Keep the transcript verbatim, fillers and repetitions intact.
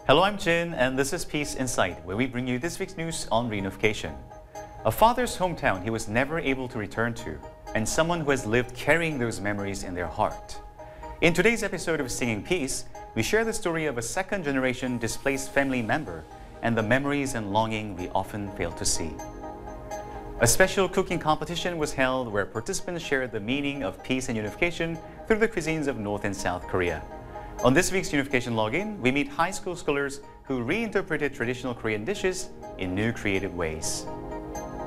Hello, I'm Jin, and this is Peace Insight, where we bring you this week's news on reunification. A father's hometown he was never able to return to, and someone who has lived carrying those memories in their heart. In today's episode of Singing Peace, we share the story of a second-generation displaced family member and the memories and longing we often fail to see. A special cooking competition was held where participants shared the meaning of peace and unification through the cuisines of North and South Korea. On this week's Unification Login, we meet high school scholars who reinterpreted traditional Korean dishes in new creative ways.